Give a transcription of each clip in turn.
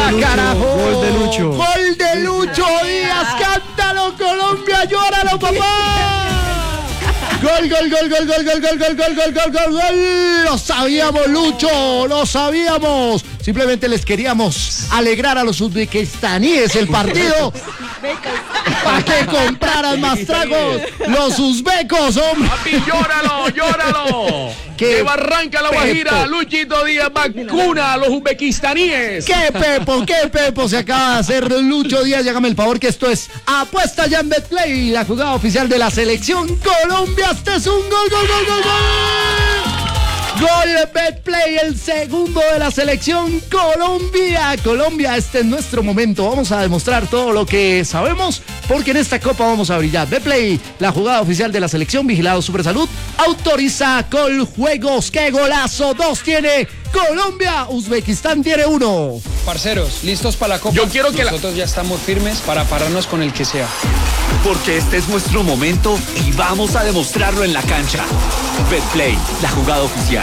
carajo! Gol de Lucho. ¡Gol de Lucho Díaz! ¡Cántalo, Colombia! ¡Llóralo, papá! ¡Gol, gol, gol, gol, gol, gol, gol, gol, gol, gol, gol, gol, gol! ¡Lo sabíamos, Lucho! ¡Lo sabíamos! Simplemente les queríamos alegrar a los uzbekistaníes el partido para que compraran más tragos los uzbecos, hombre. Papi, llóralo, llóralo. Que Barranca La Guajira, Luchito Díaz vacuna a los uzbekistaníes. ¡Qué pepo se acaba de hacer Lucho Díaz! Hágame el favor que esto es Apuesta ya en Betplay, la jugada oficial de la selección Colombia. Este es un gol, gol, gol, gol, gol. Gol de Betplay, el segundo de la selección Colombia. Colombia, este es nuestro momento. Vamos a demostrar todo lo que sabemos, porque en esta copa vamos a brillar. Betplay, la jugada oficial de la selección, vigilado Supersalud, autoriza Coljuegos. ¡Qué golazo! 2 tiene Colombia, Uzbekistán tiene 1. Parceros, listos para la copa. Yo quiero que nosotros ya estamos firmes para pararnos con el que sea. Porque este es nuestro momento y vamos a demostrarlo en la cancha. Betplay, la jugada oficial.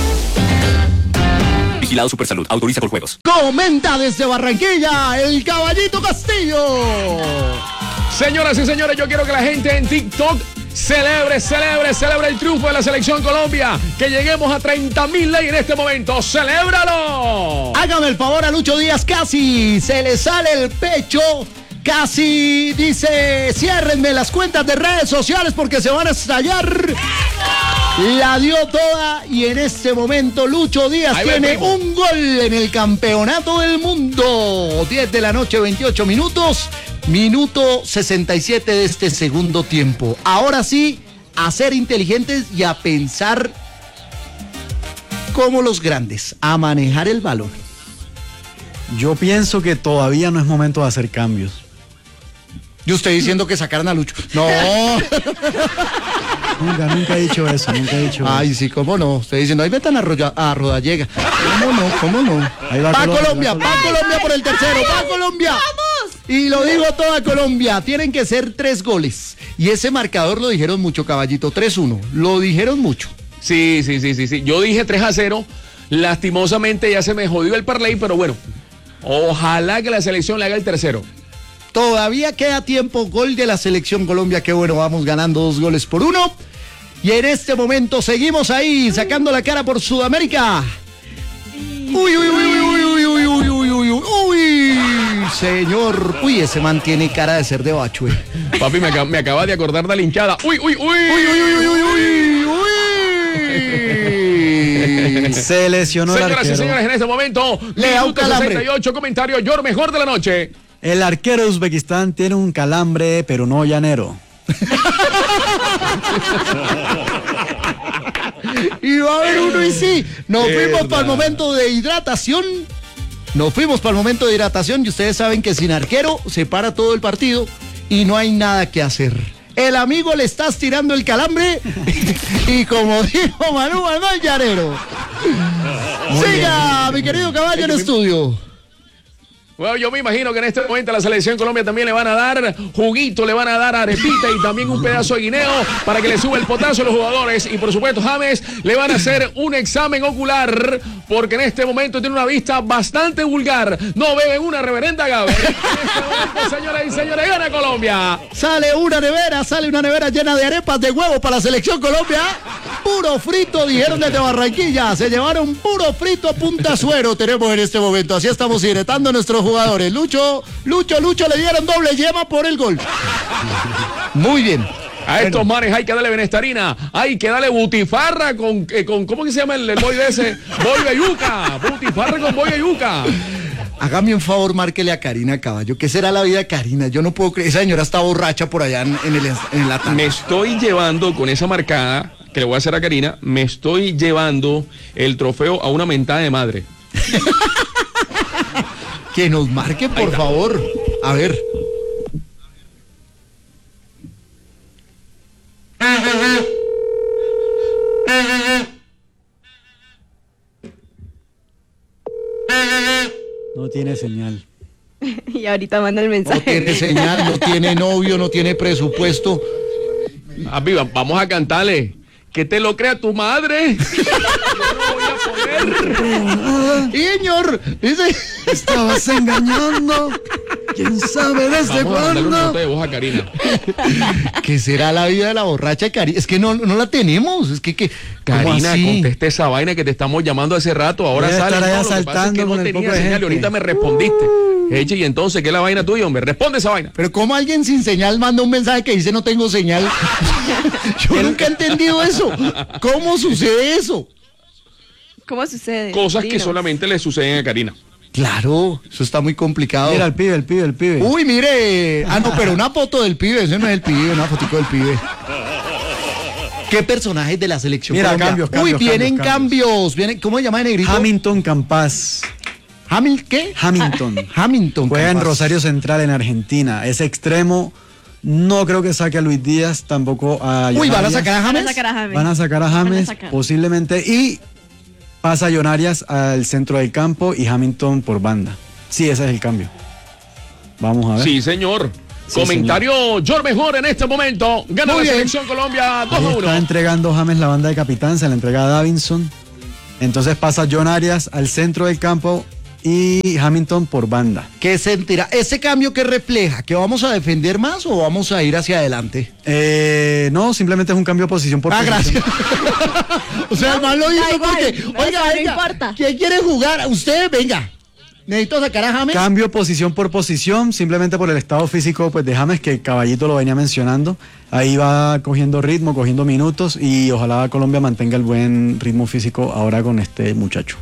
Vigilado Supersalud, autoriza Coljuegos. Comenta desde Barranquilla el Caballito Castillo. Señoras y señores, yo quiero que la gente en TikTok celebre el triunfo de la selección Colombia. Que lleguemos a 30,000 likes en este momento. ¡Celébralo! Hágame el favor a Lucho Díaz, casi se le sale el pecho. Casi dice, ciérrenme las cuentas de redes sociales porque se van a estallar. La dio toda y en este momento Lucho Díaz tiene un gol en el campeonato del mundo. 10 de la noche, 28 minutos. Minuto 67 de este segundo tiempo. Ahora sí, a ser inteligentes y a pensar como los grandes, a manejar el balón. Yo pienso que todavía no es momento de hacer cambios. Y usted diciendo que sacaran a Lucho. No. Nunca he dicho eso, Ay, sí, cómo no. Usted diciendo, ahí metan a Rodallega. ¿Cómo no? Ahí va Colombia por el tercero, va Colombia. ¡Vamos! Y lo digo toda Colombia, tienen que ser 3 goles. Y ese marcador lo dijeron mucho, Caballito, 3-1. Lo dijeron mucho. Sí. Yo dije 3-0. Lastimosamente ya se me jodió el parlay, pero bueno. Ojalá que la selección le haga el tercero. Todavía queda tiempo, gol de la selección Colombia, qué bueno, vamos ganando 2-1. Y en este momento seguimos ahí, sacando la cara por Sudamérica. Uy, señor, ese man tiene cara de ser de Bachue. Papi, me acaba de acordar de la hinchada. Uy. Se lesionó el arquero. Señoras y señores, en este momento, le da un calambre. 68, comentario, yo mejor de la noche. El arquero de Uzbekistán tiene un calambre, pero no llanero. Y va a haber uno y sí. Nos fuimos para el momento de hidratación. Y ustedes saben que sin arquero se para todo el partido y no hay nada que hacer. El amigo le está estirando el calambre y como dijo Manu, no hay llanero. Siga, mi querido caballo en estudio. Bueno, yo me imagino que en este momento a la selección Colombia también le van a dar juguito, le van a dar arepita y también un pedazo de guineo para que le suba el potasio a los jugadores. Y por supuesto, James, le van a hacer un examen ocular porque en este momento tiene una vista bastante vulgar. No beben una reverenda agave. En este momento, señoras y señores, gana Colombia. Sale una nevera llena de arepas de huevo para la selección Colombia. Puro frito, dijeron desde Barranquilla. Se llevaron puro frito a Punta Suero. Tenemos en este momento. Así estamos hidratando a nuestros jugadores. Lucho, le dieron doble yema por el gol. Muy bien. A estos manes hay que darle benestarina, hay que darle butifarra con ¿cómo que se llama el boy de ese? Boy de yuca. Butifarra con boy de yuca. Hágame un favor, márquele a Karina Caballo. ¿Qué será la vida de Karina? Yo no puedo creer. Esa señora está borracha por allá en la tarde. Me estoy llevando con esa marcada que le voy a hacer a Karina, me estoy llevando el trofeo a una mentada de madre. Que nos marque, por favor. A ver. No tiene señal. Y ahorita manda el mensaje. No tiene señal, no tiene novio, no tiene presupuesto. Vamos a cantarle. Que te lo crea tu madre. Yo no voy a poner. Y señor, dice... Estabas engañando. ¿Quién sabe desde Vamos a mandarle una cuándo? nota de voz a Karina. ¿Qué será la vida de la borracha Karina? Es que no la tenemos. Es que ¿cómo Karina, así? conteste esa vaina que te estamos llamando hace rato. Ahora Debe sale. estar allá No, lo que pasa es que saltando no con el tenía poco de señal y gente. ahorita me respondiste. Eche, y entonces, ¿qué es la vaina tuya, hombre? Responde esa vaina. Pero ¿cómo alguien sin señal manda un mensaje que dice no tengo señal? Yo nunca he entendido eso. ¿Cómo sucede eso? ¿Cómo sucede? Cosas que Dinos. solamente le suceden a Karina. Claro, eso está muy complicado. Mira, el pibe. Uy, mire. Ah, no, pero una foto del pibe, ese no es el pibe, una fotico del pibe. ¿Qué personajes de la selección Mira, Colombia? cambios, Uy, cambios, vienen cambios. cambios. Vienen, ¿cómo se llama de negrito? Hamilton Campas. ¿Qué? Hamilton. Hamilton. Juega en capaz. Rosario Central en Argentina. Es extremo. No creo que saque a Luis Díaz, tampoco a Uy, ¿van a John sacar a Van a James? sacar a James. Van a sacar a Van a James, sacar. posiblemente, y pasa John Arias al centro del campo y Hamilton por banda. Sí, ese es el cambio. Vamos a ver. Sí, señor. Sí, Comentario, George Mejor en este momento. Gana Muy la bien. selección Colombia Ahí está 2-1. entregando James la banda de capitán, se la entrega a Davinson. Entonces pasa John Arias al centro del campo y Hamilton por banda. ¿Qué sentirá? ¿Ese cambio que refleja? ¿Que vamos a defender más o vamos a ir hacia adelante? No, simplemente es un cambio de posición por posición. Gracias. O sea, el man lo hizo da igual, porque, no, oiga, eso no venga, importa. ¿quién quiere jugar? Usted, venga. Necesito sacar a James. Cambio posición por posición, simplemente por el estado físico pues, de James, que Caballito lo venía mencionando. Ahí va cogiendo ritmo, cogiendo minutos y ojalá Colombia mantenga el buen ritmo físico ahora con este muchacho.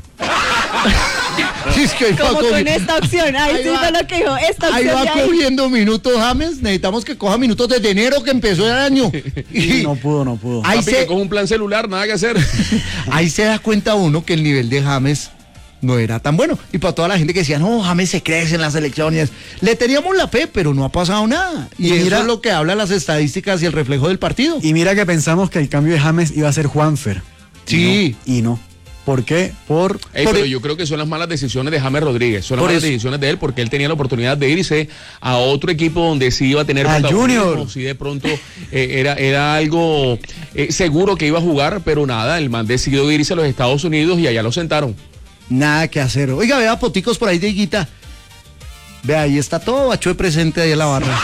Es que ahí va Como con cogi- esta opción. Ahí Ahí sí va. fue lo que dijo. Esta Ahí opción va de ahí. cogiendo minutos James. Necesitamos que coja minutos desde enero que empezó el año. Y no pudo. Ahí Papi, se- que coge un plan celular, nada que hacer. Ahí se da cuenta uno que el nivel de James no era tan bueno. Y para toda la gente que decía, no, James se crece en las elecciones. Le teníamos la fe, pero no ha pasado nada. Y eso mira- es lo que hablan las estadísticas y el reflejo del partido. Y mira que pensamos que el cambio de James iba a ser Juanfer. Sí. Y no. ¿Por qué? Ey, pero yo creo que son las malas decisiones de James Rodríguez. Son las Por malas eso. decisiones de él porque él tenía la oportunidad de irse a otro equipo donde sí iba a tener Al protagonismo, Junior. si de pronto era algo seguro que iba a jugar, pero nada, el man decidió irse a los Estados Unidos y allá lo sentaron. Nada que hacer. Oiga, vea poticos por ahí de Higuita. Vea, ahí está todo Bachué presente ahí en la barra.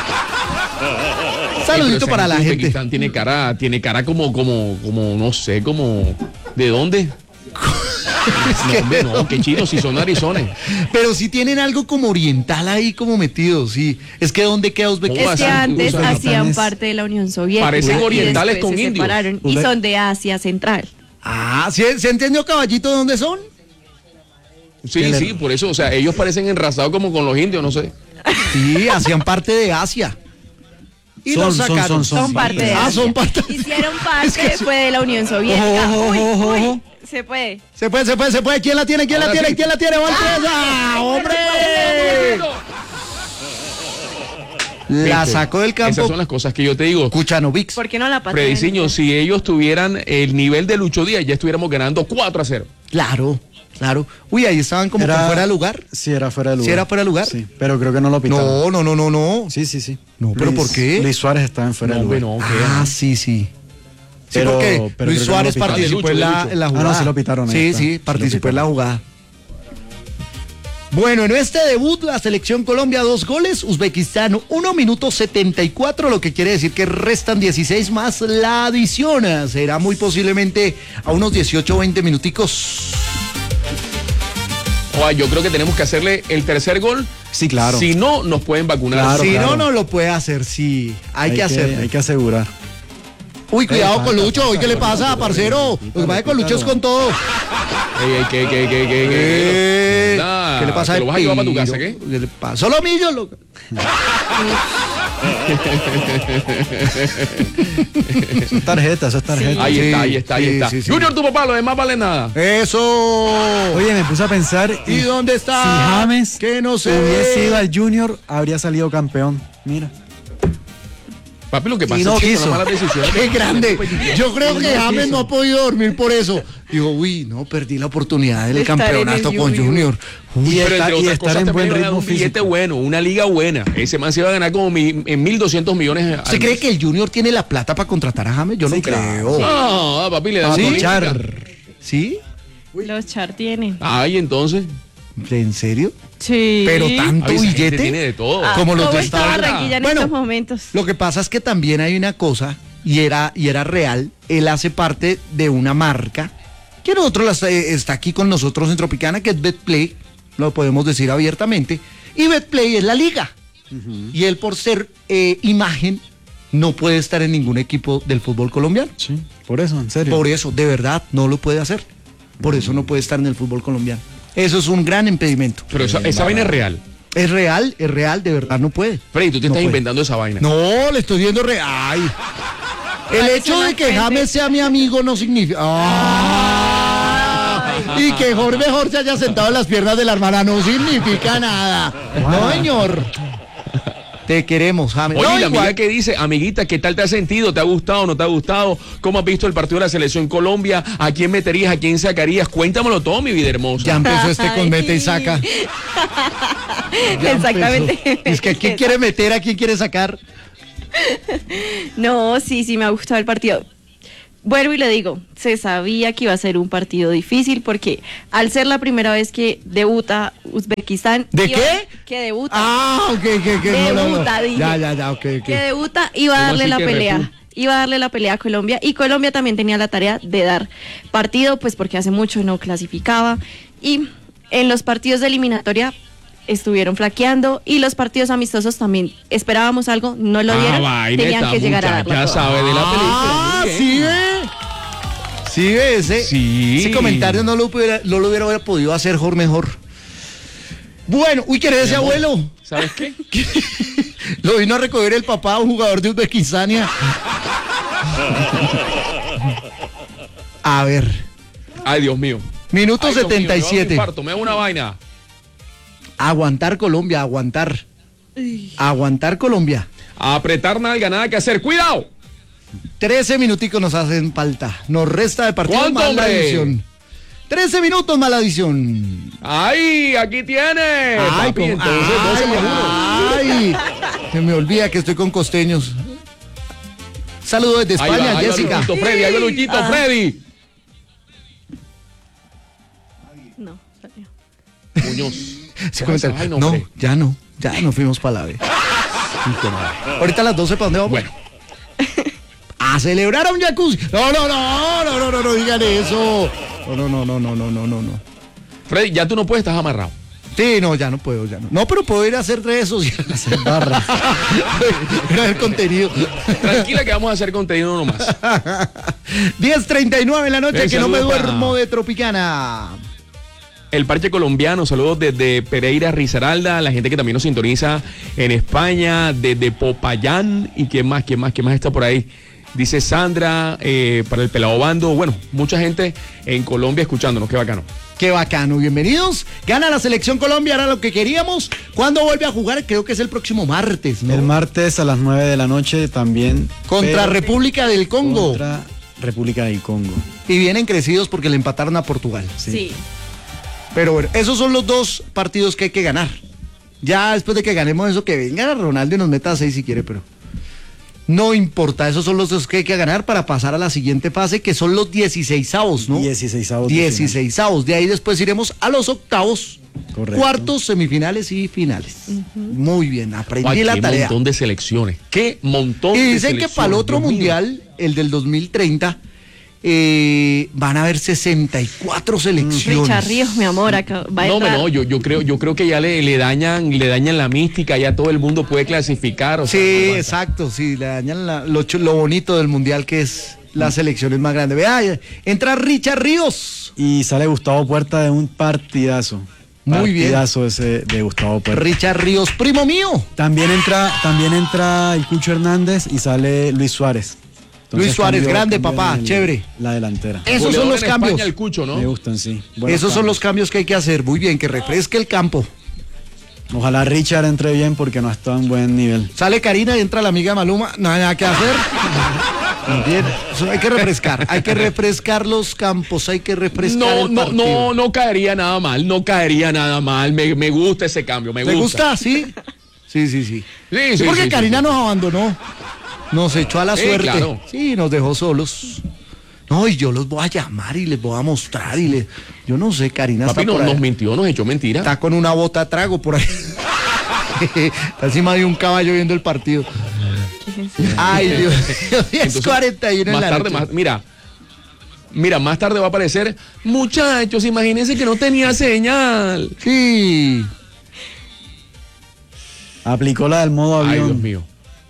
Saludito para la gente. Uzbekistán tiene cara como, no sé, como, ¿de dónde? No, hombre, no, qué chinos, si son narizones. Pero sí tienen algo como oriental ahí como metido, sí. Es que ¿dónde queda Uzbekistán? ¿Cómo Es que así? antes Uzbekistán hacían es- parte de la Unión Soviética. Parecen y orientales después con se indios. separaron y son de Asia Central. Ah, ¿sí, ¿se entendió, caballito, de dónde son? Sí, por eso, o sea, ellos parecen enrasados como con los indios, no sé. Sí, hacían parte de Asia. Y Son, los sacaron. Son parte de Ah, Asia. son parte. Hicieron parte, fue de la Unión Soviética. Ojo, Uy, ojo, uy, ojo. se puede. Se puede. ¿Quién la tiene? ¿Quién la Ahora tiene? sí. ¿Quién la tiene? ¡Va ¡Ah, hombre! La Viste, sacó del Esas campo son las cosas que yo te digo. Kuchanovic. ¿Por qué no la patean? Frediciño, si ellos tuvieran el nivel de Lucho Díaz, ya estuviéramos ganando 4-0. Claro. Uy, ahí estaban como Era- que fuera de lugar. Sí, era fuera de lugar. ¿Sí era fuera de lugar? Sí, pero creo que no lo pitaron. No. Sí. No, ¿pero por qué? Luis Suárez estaba en fuera No, de hombre, lugar. no, Ah, sí. Sí, Pero- porque pero Luis creo que Suárez no lo pitaron. participó De en Lucho, la, de en la Lucho. jugada. Ah, no, sí lo pitaron, ahí Sí, está. sí, Sí lo participó en la pitaron. jugada. Bueno, en este debut, la selección Colombia 2 goles, Uzbekistán 1 minuto 74, lo que quiere decir que restan 16 más la adición. Será muy posiblemente a unos 18 o 20 minuticos. Oa, yo creo que tenemos que hacerle el tercer gol. Sí, claro. Si no, nos pueden vacunar. Claro, Si claro. no lo puede hacer, sí. Hay que hacerlo. Hay que asegurar. Uy, cuidado con falta, Lucho, ¿hoy qué le pasa, parcero? Lo que pasa es que con Lucho es con todo. Ey, ¿qué? ¿Qué le pasa ¿Te lo vas a llevar para tu Piro? casa, qué? ¿Qué le pasa? Solo millo, loco. Eso es tarjeta. Ahí Sí, está. sí. Junior, tu papá, lo demás vale nada. Eso. Oye, me puse a pensar. ¿Y dónde está? Si James que no sé. hubiese ido al Junior, habría salido campeón. Mira. Papi, lo que pasa Y no es que quiso. son malas decisiones. ¡Qué grande! Yo creo que James no ha podido dormir por eso. Digo, uy, no, perdí la oportunidad del De estar en el campeonato con Junior. Junior. Y Pero estar, entre y otras estar cosas en también buen le van a dar ritmo un billete físico. bueno, una liga buena. Ese man se va a ganar como en 1.200 millones. ¿Usted cree que el Junior tiene la plata para contratar a James? Yo no Sí, creo. No, papi, le dan ¿Sí? política. ¿Sí? Los Char tienen. Ay, entonces. ¿En serio? Sí. Pero tanto Ay, esa gente billete. tiene de todo. Como los ¿Cómo de está esta hora. Barranquilla en Bueno, estos momentos? Lo que pasa es que también hay una cosa, y era real, él hace parte de una marca, que está aquí con nosotros en Tropicana, que es Betplay, lo podemos decir abiertamente, y Betplay es la liga. Y él por ser imagen, no puede estar en ningún equipo del fútbol colombiano. Sí, por eso, en serio. Por eso, de verdad, no lo puede hacer. Por eso no puede estar en el fútbol colombiano. Eso es un gran impedimento. Pero esa vaina es real. Es real, de verdad no puede. Freddy, tú te No estás puede. inventando esa vaina. No, le estoy viendo Ay. El ¿Cuáles hecho son de las que fuentes? James sea mi amigo no significa. Y que Jorge se haya sentado en las piernas de la hermana no significa nada. No, señor. Te queremos, James. Oye, No, la igual. amiga que dice, amiguita, ¿qué tal te has sentido? ¿Te ha gustado? ¿No te ha gustado? ¿Cómo has visto el partido de la selección Colombia? ¿A quién meterías? ¿A quién sacarías? Cuéntamelo todo, mi vida hermosa. Ya empezó este con mete y saca. Ya Exactamente. empezó. Es que ¿a quién quiere meter? ¿A quién quiere sacar? No, sí, me ha gustado el partido. Vuelvo y le digo, se sabía que iba a ser un partido difícil porque al ser la primera vez que debuta Uzbekistán... ¿De iba- qué? Que debuta. Ah, ok. Debuta, dije. Ya, ok. Que debuta, iba a ¿Cómo darle así la que pelea. repu- Iba a darle la pelea a Colombia y Colombia también tenía la tarea de dar partido, pues porque hace mucho no clasificaba y en los partidos de eliminatoria estuvieron flaqueando y los partidos amistosos también esperábamos algo, no lo dieron, vaina, tenían esta que llegar a muchacha darlo. sabe de la película. Ah, Muy bien. sí, Sí, ese, Sí. ese comentario no lo hubiera podido hacer Jorge mejor. Bueno, uy, ¿quiere ese abuelo? ¿Sabes qué? Lo vino a recoger el papá, un jugador de Uzbekistán. A ver, Ay, Dios mío. minuto Ay, Dios mío, me va a dar un 77. infarto, me da una vaina. Aguantar Colombia, aguantar. Aguantar Colombia. A apretar nalga, nada que hacer. ¡Cuidado! 13 minuticos nos hacen falta. Nos resta de partido ¿Cuánto, mala hombre? adición. 13 minutos mala adición. ¡Ay! Aquí tiene. Ay, Papi, con- entonces 12 más 1. ay, se me olvida que estoy con costeños. Saludos desde Ahí España, va, ahí va Jessica. Luchito Freddy, ahí va Luchito Freddy. No, salió. Muñoz. Sí, comentario. Ay, no, hombre. ya no fuimos para la B. Ahorita a las 12, ¿para dónde vamos? Bueno, A celebrar a un jacuzzi. No, digan eso. No. Freddy, ya tú no puedes, estás amarrado. Sí, no, ya no puedo, ya no. No, pero puedo ir a hacer redes sociales. Hacer barras. Ir a ver contenido. Tranquila que vamos a hacer contenido nomás. 10:39 en la noche, Ven, que no me saludos para- duermo de Tropicana. El parche colombiano, saludos desde Pereira, Risaralda, la gente que también nos sintoniza en España, desde Popayán, y quién más está por ahí. Dice Sandra, para el Pelado Bando, bueno, mucha gente en Colombia escuchándonos, qué bacano. Qué bacano, bienvenidos. Gana la selección Colombia, era lo que queríamos. ¿Cuándo vuelve a jugar? Creo que es el próximo martes, ¿no? El martes a las 9 de la noche también. Contra pero República del Congo. Contra República del Congo. Y vienen crecidos porque le empataron a Portugal. Sí. Pero bueno, esos son los dos partidos que hay que ganar. Ya después de que ganemos eso, que venga Ronaldo y nos meta a 6 si quiere, pero no importa. Esos son los dos que hay que ganar para pasar a la siguiente fase, que son los 16avos, ¿no? 16avos. 16avos. De ahí después iremos a los octavos, Correcto. cuartos, semifinales y finales. Muy bien, aprendí Ay, la qué tarea. montón de selecciones, qué montón Y de dicen que selecciones. para el otro Dios mío. mundial, el del 2030, van a haber 64 selecciones. Richard Ríos, mi amor, acá va a No, entrar. no, yo creo que ya le dañan la mística, ya todo el mundo puede clasificar. O sea, Sí, no aguanta. exacto, sí, le dañan lo bonito del mundial que es las selecciones más grandes. Vea, entra Richard Ríos. Y sale Gustavo Puerta de un partidazo. Muy bien. Partidazo ese de Gustavo Puerta. Richard Ríos, primo mío. También entra el Cucho Hernández y sale Luis Suárez. Luis Suárez, grande, cambian papá, chévere. La delantera. Esos Goleador son los en cambios. España, el Cucho, ¿no? Me gustan, sí. Buenos Esos son los cambios. cambios que hay que hacer. Muy bien, que refresque el campo. Ojalá Richard entre bien porque no está en buen nivel. Sale Karina y entra la amiga Maluma, no hay nada que hacer. Bien, eso hay que refrescar los campos, hay que refrescar el partido. No caería nada mal, me gusta ese cambio, me ¿Te gusta. gusta? Sí. Sí. Sí, Porque sí, Karina sí. nos abandonó, nos echó a la suerte. Claro. Sí, nos dejó solos. No, y yo los voy a llamar y les voy a mostrar yo no sé, Karina Papi está por nos ahí. mintió, nos echó mentira. Está con una bota de trago por ahí. Está encima de un caballo viendo el partido. Ay, Dios mío, 10:41 en Más la tarde, noche. mira, más tarde va a aparecer, muchachos, imagínense que no tenía señal. Sí. Aplicó la del modo Ay, avión. Dios mío.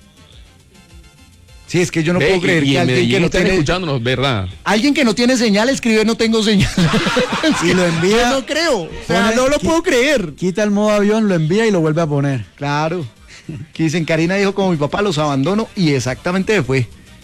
Sí, es que yo no Ve, puedo creer y que en alguien Medellín que no están tiene... escuchándonos, ¿verdad? Alguien que no tiene señal escribe no tengo señal. Y lo envía. Yo no creo. O sea, Pone- no lo puedo creer. Quita el modo avión, lo envía y lo vuelve a poner. Claro. Que dicen, Karina dijo como mi papá los abandono y exactamente fue.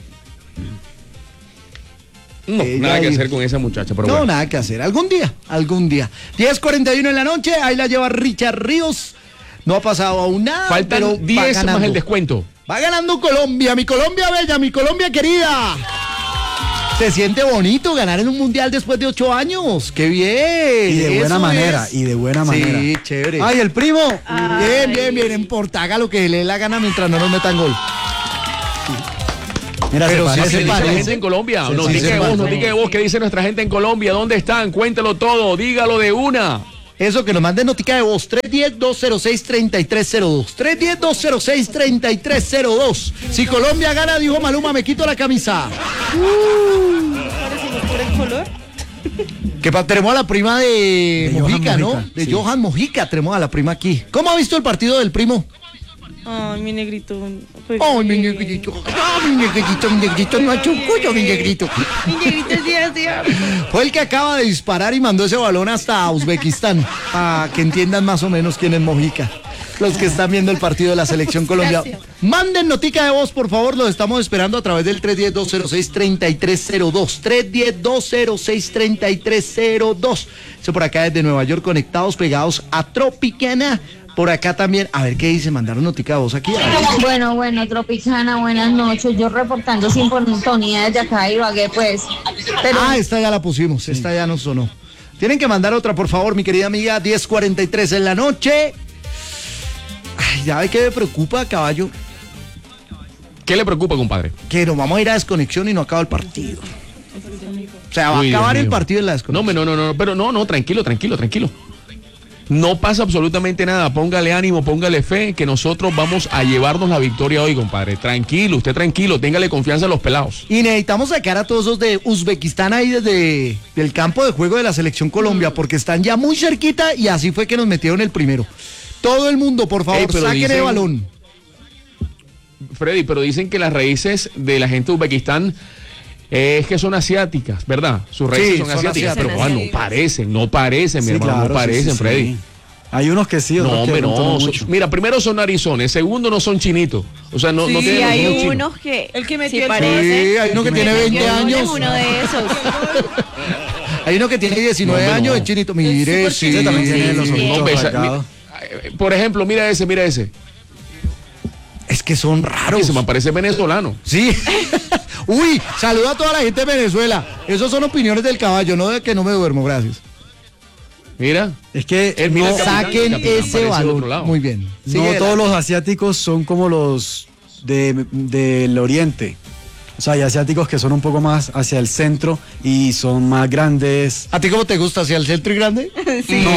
No, Ella nada que dijo. hacer con esa muchacha, pero No, bueno. nada que hacer. Algún día. 10:41 en la noche, ahí la lleva Richard Ríos. No ha pasado aún nada. Faltan pero va 10 más ganando. el descuento. Va ganando Colombia, mi Colombia bella, mi Colombia querida. Se siente bonito ganar en un mundial después de 8 años. ¡Qué bien! Y de buena Eso manera, es. y de buena manera. Sí, chévere. ¡Ay, el primo! Bien, en porta, haga lo que le dé la gana mientras no nos metan gol. Mira, Pero sí se ¿Qué se dice parece. la parece. gente en Colombia? Sí, Nos sí, diga se de vos, parece. nos diga de vos, ¿qué dice nuestra gente en Colombia? ¿Dónde están? Cuéntelo todo, dígalo de una. Eso, que nos manden notica de voz, 310-206-3302. 310-206-3302. Si Colombia gana, dijo Maluma, me quito la camisa. Parecimos por el color. Tenemos a la prima de De Johan Mojica, ¿no? Mojica, De sí. Johan Mojica, tenemos a la prima aquí. ¿Cómo ha visto el partido del primo? Ay, mi negrito. Pues, Ay, mi negrito. Ay, mi negrito, no ha hecho un cuyo, mi negrito. Mi negrito es día. Fue el que acaba de disparar y mandó ese balón hasta Uzbekistán, para que entiendan más o menos quién es Mojica. Los que están viendo el partido de la selección colombiana. Gracias. Manden notica de voz, por favor, los estamos esperando a través del 310-206-3302. 310-206-3302. Eso por acá desde Nueva York, conectados, pegados a Tropicana. Por acá también, a ver qué dice, mandaron notica de voz aquí. Bueno, Tropicana, buenas noches. Yo reportando sin sintonía desde acá de Ibagué, pues. Pero Esta ya la pusimos, esta ya nos sonó. Tienen que mandar otra, por favor, mi querida amiga, 10:43 en la noche. Ay, ya ve que me preocupa, caballo, ¿Qué le preocupa, compadre? que nos vamos a ir a desconexión y no acaba el partido. O sea, va Uy, a Dios acabar el mío. partido en la No, desconexión. no, pero no, tranquilo. No pasa absolutamente nada, póngale ánimo, póngale fe, que nosotros vamos a llevarnos la victoria hoy, compadre. Tranquilo, usted tranquilo, téngale confianza a los pelados. Y necesitamos sacar a todos esos de Uzbekistán ahí desde el campo de juego de la selección Colombia, porque están ya muy cerquita y así fue que nos metieron el primero. Todo el mundo, por favor, Ey, pero saquen el dicen- balón. Freddy, pero dicen que las raíces de la gente de Uzbekistán es que son asiáticas, ¿verdad? Sus raíces Sí, son son asiáticas, asiáticas. pero no parecen, mi Sí, hermano, claro, no parecen, sí, Freddy. sí. Hay unos que sí, No, otros que hombre, de pronto no. mucho. Mira, primero son narizones, segundo no son chinitos. O sea, no Sí, tienen y los hay ojos chinos. uno que, El que metió sí el gol. parece. Sí, hay uno que tiene Metió 20 el gol, años. es uno de esos. Hay uno que tiene 19 No, hombre, años no. de chinito. Mire, sí. Ese también tiene los sí. ojitos Hombre, rasgados. por ejemplo, mira ese. Es que son raros. Se me parece venezolano. Sí. Uy, saluda a toda la gente de Venezuela. Esos son opiniones del caballo, no de que no me duermo, gracias. Mira. Es que Él mira no, el capitán, Saquen el capitán ese parece de otro balón. lado. Muy bien. no Sigue todos adelante. los asiáticos son como los del oriente. O sea, hay asiáticos que son un poco más hacia el centro y son más grandes. ¿A ti cómo te gusta? ¿Hacia el centro y grande? Sí.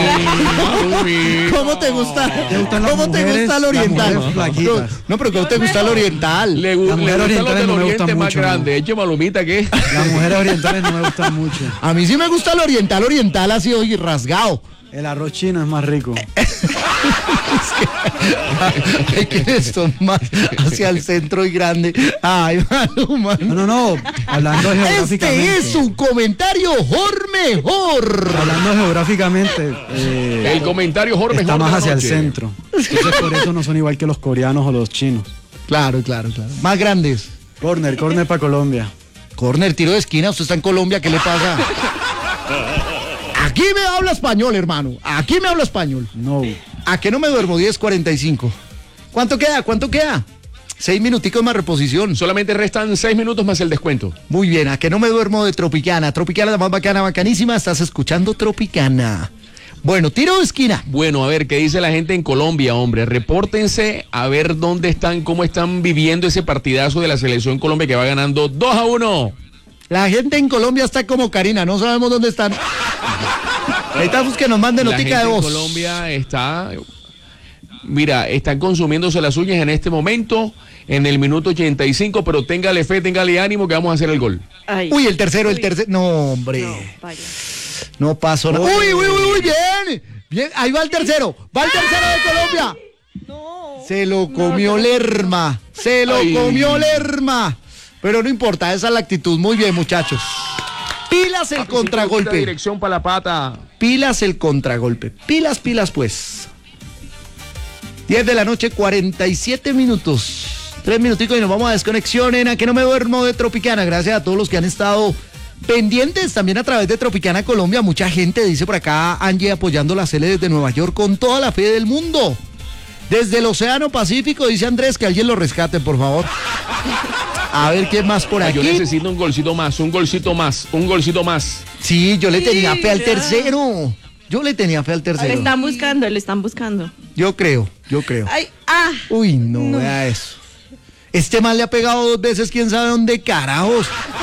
¿Cómo te gusta? ¿Te gustan las ¿Cómo te mujeres? gusta el Las oriental? mujeres flaquitas. No, pero ¿cómo te gusta el oriental? Le Las gustan mujeres los orientales del no me oriente gustan más mucho, grandes. Eche malumita que. Las mujeres orientales no me gustan mucho. A mí sí me gusta el oriental así hoy rasgado. El arroz chino es más rico. Hay que son más hacia el centro y grande. Ay, Maluma. No. Hablando geográficamente. Este es un comentario mejor. Hablando geográficamente. El comentario Jorge está mejor de más la hacia el noche. centro. Entonces por eso no son igual que los coreanos o los chinos. Claro. Más grandes. Corner para Colombia. Corner, tiro de esquina, usted está en Colombia, ¿qué le pasa? Aquí me habla español, hermano. Aquí me habla español. No. ¿A que no me duermo? 10:45. ¿Cuánto queda? 6 minuticos más reposición. Solamente restan 6 minutos más el descuento. Muy bien, ¿a que no me duermo de Tropicana? Tropicana, la más bacana, bacanísima. Estás escuchando Tropicana. Bueno, tiro de esquina. Bueno, a ver, ¿qué dice la gente en Colombia, hombre? Repórtense a ver dónde están, cómo están viviendo ese partidazo de la selección Colombia que va ganando 2-1. La gente en Colombia está como Karina, no sabemos dónde están. Necesitamos que nos manden notica de voz. En Colombia está, mira, están consumiéndose las uñas en este momento, en el minuto 85, pero téngale fe, téngale ánimo que vamos a hacer el gol. Ay. Uy, el tercero. No, hombre. No, vaya. No pasó nada. Uy, bien. Bien, ahí va el tercero. Va el tercero de Colombia. No. Se lo comió Lerma. Comió Lerma. Pero no importa, esa es la actitud. Muy bien, muchachos. Pilas el contragolpe. Dirección para la pata. Pilas el contragolpe. Pilas, pues. 10 de la noche, 47 minutos. 3 minuticos y nos vamos a desconexión en A que no me duermo de Tropicana. Gracias a todos los que han estado pendientes también a través de Tropicana Colombia. Mucha gente, dice por acá, Angie, apoyando la Cele desde Nueva York con toda la fe del mundo. Desde el Océano Pacífico, dice Andrés, que alguien lo rescate, por favor. A ver qué más por aquí. Yo necesito un golcito más. Sí, yo le tenía fe al tercero. Le están buscando. Yo creo. Ay, Uy, no, vea eso. Este man le ha pegado 2 veces, quién sabe dónde carajos.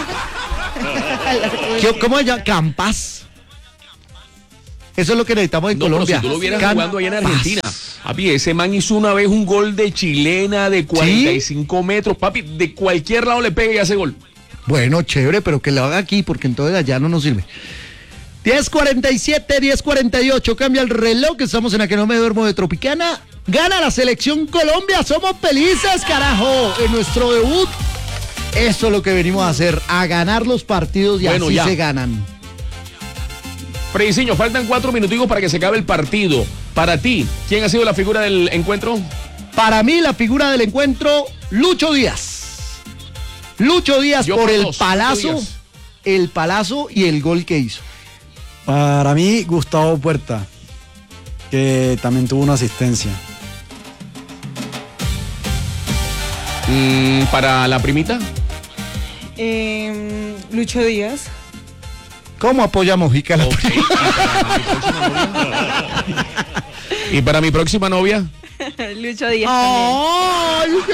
¿Cómo se llama? Campas. Eso es lo que necesitamos en Colombia. Pero si tú lo hubieras jugando allá en Argentina. Papi, ese man hizo una vez un gol de chilena de 45 metros. Papi, de cualquier lado le pega y hace gol. Bueno, chévere, pero que lo haga aquí, porque entonces allá no nos sirve. 10:47, 10:48, cambia el reloj, que estamos en A que no me duermo de Tropicana. Gana la selección Colombia, somos felices, carajo, en nuestro debut. Eso es lo que venimos a hacer, a ganar los partidos y bueno, así ya se ganan. Frediciño, faltan 4 minuticos para que se acabe el partido. Para ti, ¿quién ha sido la figura del encuentro? Para mí, la figura del encuentro, Lucho Díaz. Lucho Díaz por el palazo y el gol que hizo. Para mí, Gustavo Puerta, que también tuvo una asistencia. Para la primita. Lucho Díaz. ¿Cómo apoya Mojica la ¿Y para mi próxima novia? Lucho Díaz. ¡Ay, qué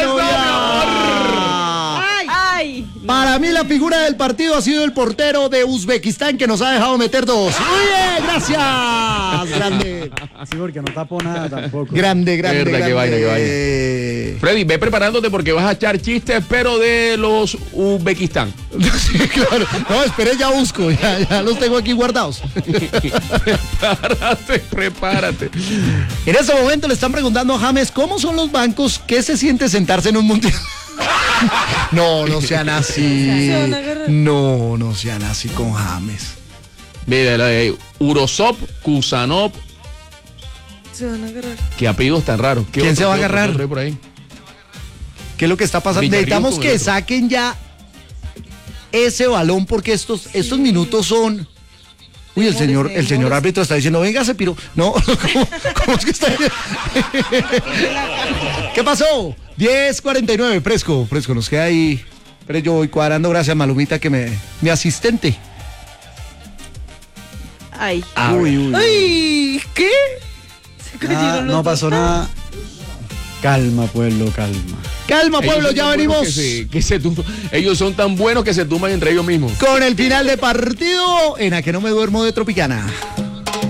¡Ay! Para mí la figura del partido ha sido el portero de Uzbekistán que nos ha dejado meter 2. Muy bien, gracias. Grande. Sí, porque no tapo nada tampoco. Grande. Qué vaina. Freddy, ve preparándote porque vas a echar chistes, pero de los Uzbekistán. Sí, claro. No, espere, ya busco. Ya los tengo aquí guardados. Prepárate. En este momento le están preguntando a James cómo son los bancos, qué se siente sentarse en un mundial. No sean así. No sean así con James. Mira, Urosop, Kusanov. Se van a agarrar. Qué apellidos tan raros. ¿Quién se va a agarrar? Por ahí? ¿Qué es lo que está pasando? Villarreal Necesitamos que saquen ya ese balón porque estos minutos son... Uy, el señor árbitro está diciendo, véngase, Piro. No, ¿cómo es que está? ¿Qué pasó? 10:49, fresco, nos queda ahí. Pero yo voy cuadrando, gracias Malumita, que mi asistente. Ay. Uy. Ay, ¿qué? No pasó nada. Calma, pueblo, calma. Calma, pueblo, ya venimos. Ellos son tan buenos que se tumban entre ellos mismos. Con el final de partido en A que no me duermo de Tropicana.